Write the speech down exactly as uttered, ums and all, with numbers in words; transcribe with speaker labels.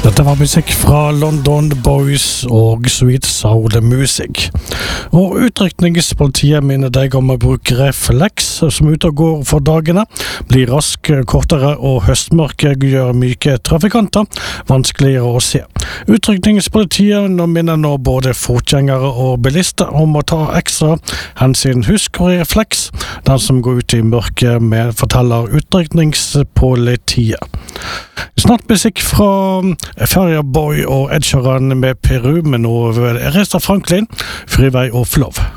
Speaker 1: Dette var musikk fra London Boys og Sweet Soul Music. Og utrykningspolitiet minner deg om å bruke refleks som ute og går for dagene, blir rask, kortere og høstmørket gjør myke trafikanter vanskeligere å se. Utrykningspolitiet minner nå både fotgjengere og bilister om å ta ekstra hensyn. Husk og refleks, den som går ut i mørket med forteller utrykningspolitiet. Snart musikk fra Feria Boy og Ed Sheeran med Peru, men nå Aretha Franklin, Freeway of Love.